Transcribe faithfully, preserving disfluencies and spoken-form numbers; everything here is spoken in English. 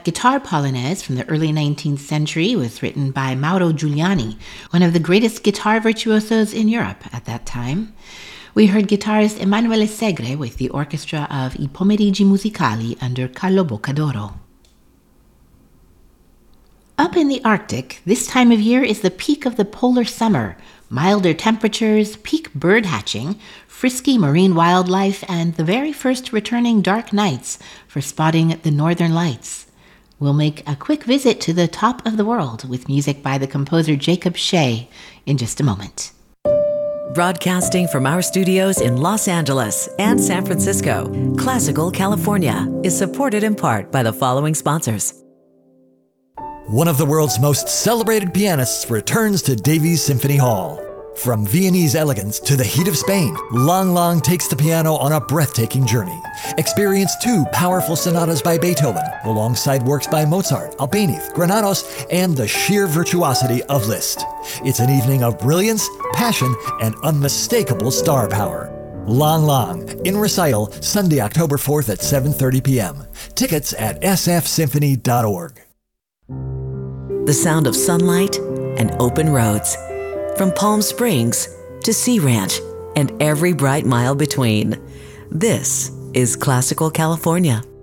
that guitar polonaise from the early nineteenth century was written by Mauro Giuliani, one of the greatest guitar virtuosos in Europe at that time. We heard guitarist Emanuele Segre with the orchestra of I Pomeriggi Musicali under Carlo Boccadoro. Up in the Arctic, this time of year is the peak of the polar summer. Milder temperatures, peak bird hatching, frisky marine wildlife, and the very first returning dark nights for spotting the northern lights. We'll make a quick visit to the top of the world with music by the composer Jacob Shea in just a moment. Broadcasting from our studios in Los Angeles and San Francisco, Classical California is supported in part by the following sponsors. One of the world's most celebrated pianists returns to Davies Symphony Hall. From Viennese elegance to the heat of Spain, Lang Lang takes the piano on a breathtaking journey. Experience two powerful sonatas by Beethoven, alongside works by Mozart, Albéniz, Granados, and the sheer virtuosity of Liszt. It's an evening of brilliance, passion, and unmistakable star power. Lang Lang, in recital, Sunday, October fourth at seven thirty p.m. Tickets at s f symphony dot org. The sound of sunlight and open roads. From Palm Springs to Sea Ranch and every bright mile between. This is Classical California.